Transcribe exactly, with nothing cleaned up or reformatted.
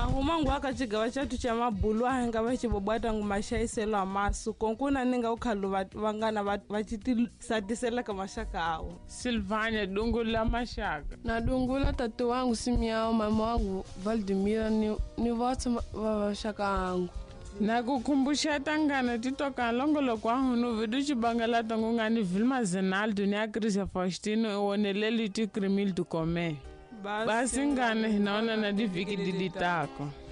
humangu akachigawa chatu cha mabulu ahenga vachibobwata ngumashayiselo amasu konkuna ninga ukhalu vangana vachitisatisela kamashaka awo. Silvania dungula mashaka na dungula tatu wangu Simiao, mama wangu Valdimira, ni, ni watu washaka wangu na kukumbusha tangana titoka longolo kwa hunu viduchi bangala tangu ngani Vilma Zenal dunia Krisia Faustino uoneleli ti krimil tukome basi ngane naona na diviki diditako.